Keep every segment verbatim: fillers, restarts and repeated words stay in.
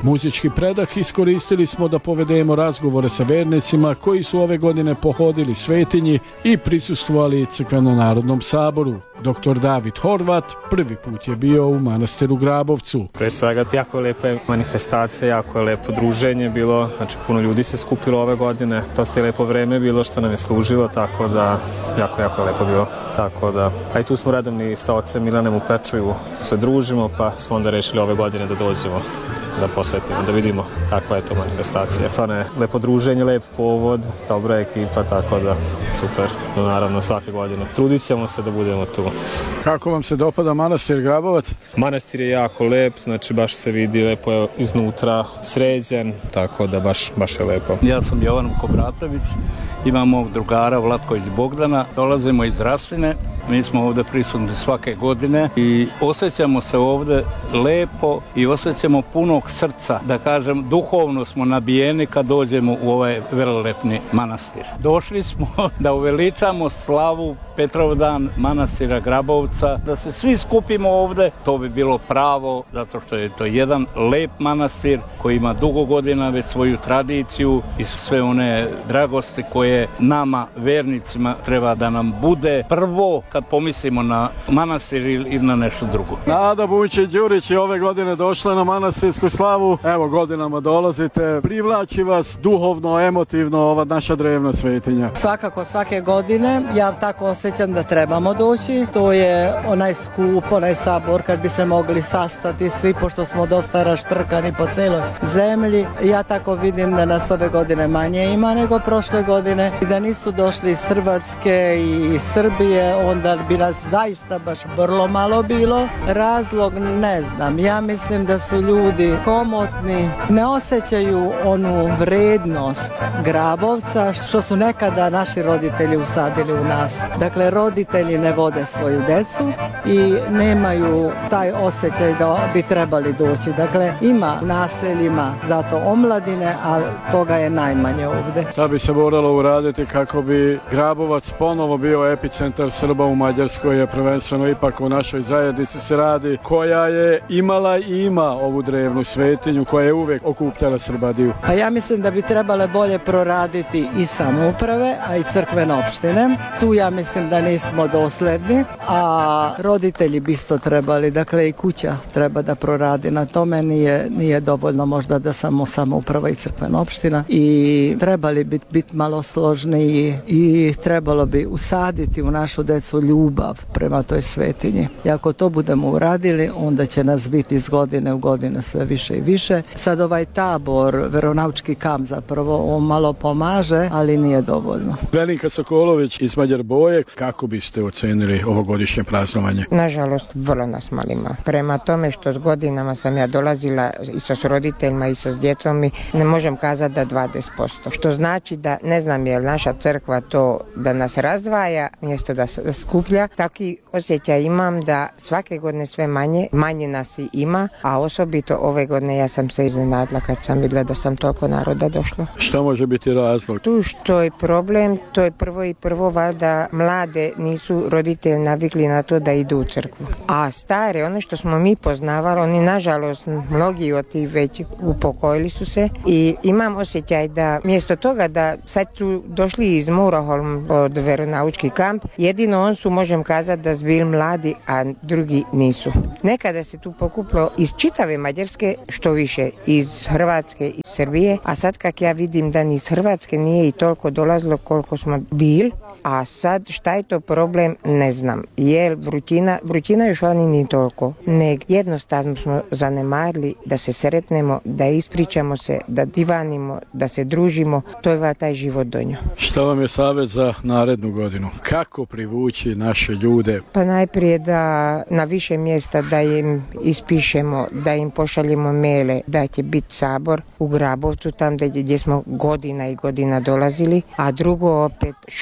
Muzički predah iskoristili smo da povedemo razgovore sa vernicima koji su ove godine pohodili Svetinji i prisustvovali Crkveno-narodnom saboru. Doktor David Horvat prvi put je bio u manastiru Grabovcu. Pre svega jako je lepa manifestacija, jako je lepo druženje bilo, znači puno ljudi se skupilo ove godine, dosta je lepo vreme bilo što nam je služilo, tako da jako, jako je lepo bilo. Tako da, a i tu smo redovni sa ocem Milanem u Pečuju se družimo, pa smo onda rešili ove godine da dođemo da posetimo, da vidimo kakva je to manifestacija. Stvarno je lepo druženje, lep povod, dobra ekipa, tako da super. No, naravno svake godine trudit ćemo se da budemo tu. Kako vam se dopada manastir Grabovac? Manastir je jako lep, znači baš se vidi, lepo je iznutra, sređen, tako da baš, baš je lepo. Ja sam Jovan Kobratović, imam mog drugara Vlatković Bogdana, dolazimo iz Rasine. Mi smo ovdje prisutni svake godine i osjećamo se ovdje lepo i osjećamo punog srca, da kažem, duhovno smo nabijeni kad dođemo u ovaj velelepni manastir. Došli smo da uveličamo slavu Petrovdan manastira Grabovca, da se svi skupimo ovdje, to bi bilo pravo, zato što je to jedan lep manastir koji ima dugo godina već svoju tradiciju i sve one dragosti koje nama, vernicima, treba da nam bude prvo kad pomislimo na manastir ili na nešto drugo. Nada Vujičić-Đurić je ove godine došla na manastirsku slavu. Evo, godinama dolazite. Privlači vas duhovno, emotivno ova naša drevna svetinja? Svakako svake godine. Ja tako osjećam da trebamo doći. To je onaj skup, onaj sabor kad bi se mogli sastati svi, pošto smo dosta raštrkani po celoj zemlji. Ja tako vidim da nas ove godine manje ima nego prošle godine. I da nisu došli iz Hrvatske i iz Srbije, onda bi nas zaista baš vrlo malo bilo. Razlog ne znam. Ja mislim da su ljudi komotni, ne osjećaju onu vrednost Grabovca što su nekada naši roditelji usadili u nas. Dakle, roditelji ne vode svoju decu i nemaju taj osjećaj da bi trebali doći. Dakle, ima u naseljima zato omladine, a toga je najmanje ovdje. Šta bi se moralo uraditi kako bi Grabovac ponovo bio epicentar Srba u Mađarskoj, je prvenstveno ipak u našoj zajednici se radi, koja je imala i ima ovu drevnu svetinju, koja je uvijek okupljala Srbadiju? Pa ja mislim da bi trebale bolje proraditi i samouprave, a i crkvene opštine. Tu ja mislim da nismo dosledni, a roditelji bi isto trebali, dakle i kuća treba da proradi na tome, nije, nije dovoljno možda da samo samouprava i crkvena opština i trebali biti bit malo složniji i trebalo bi usaditi u našu decu ljubav prema toj svetinji. I ako to budemo uradili, onda će nas biti iz godine u godinu sve više i više. Sad ovaj tabor, veronaučki kamp zapravo, on malo pomaže, ali nije dovoljno. Velinka Sokolović iz Mađar Boje, kako biste ocenili ovogodišnje praznovanje? Nažalost, vrlo nas malima. Prema tome što s godinama sam ja dolazila i sa roditeljima i sa djecom, ne možem kazati da dvadeset posto. Što znači da ne znam je li naša crkva to da nas razdvaja mjesto da se skuplja. Taki osjećaj imam da svake godine sve manje, manje nas i ima, a osobito ove godine ja sam se iznenadila kad sam vidjela da sam toliko naroda došlo. Što može biti razlog? Tu što je problem, to je prvo i prvo valjda mlade nisu roditelji navikli na to da idu u crkvu. A stare, ono što smo mi poznavali, oni nažalost mnogi od tih već upokojili su se i imam osjećaj da mjesto toga da sad su došli iz Muraholm od veronaučki kamp, jedino on su, možem kazati, da su bili mladi, a drugi nisu. Nekada se tu pokuplo iz čitave Mađarske, što više iz Hrvatske, iz Srbije, a sad kak ja vidim da ni iz Hrvatske nije i toliko dolazilo koliko smo bili. A sad šta je to problem, ne znam. Jer vrućina, vrućina još oni ni toliko. Nek jednostavno smo zanemarili da se sretnemo, da ispričamo se, da divanimo, da se družimo. To je taj život do nju. Šta vam je savjet za narednu godinu? Kako privući naše ljude? Pa najprije da na više mjesta da im ispišemo, da im pošaljemo maile da će biti sabor u Grabovcu, tam gdje smo godina i godina dolazili. A drugo opet škole.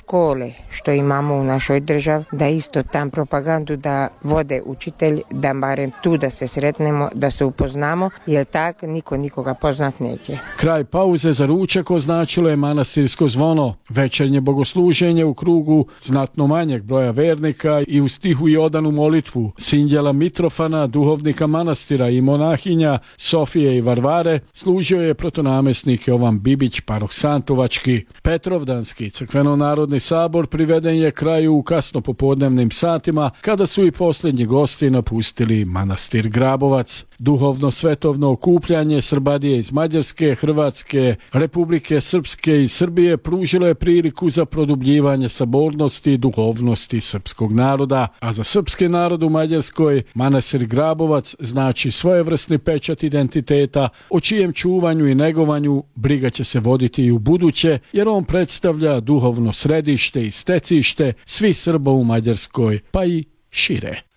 sve što imamo u našoj državi, da isto tam propagandu da vode učitelj, da barem tu da se sretnemo, da se upoznamo, jer tak niko nikoga poznat neće. Kraj pauze za ručak označilo je manastirsko zvono, večernje bogosluženje u krugu znatno manjeg broja vernika i uz tihu i odanu molitvu Sinđela Mitrofana, duhovnika manastira i monahinja Sofije i Varvare, služio je protonamjesnik Jovan Bibić Parohsantovački. Petrovdanski crkveno-narodni sabor priveden je kraju u kasno popodnevnim satima, kada su i posljednji gosti napustili manastir Grabovac. Duhovno svetovno okupljanje Srbadije iz Mađarske, Hrvatske, Republike Srpske i Srbije pružilo je priliku za produbljivanje sabornosti i duhovnosti srpskog naroda, a za srpski narod u Mađarskoj manastir Grabovac znači svojevrsni pečat identiteta, o čijem čuvanju i negovanju briga će se voditi i u buduće, jer on predstavlja duhovno središte i stecište svih Srba u Mađarskoj, pa i šire.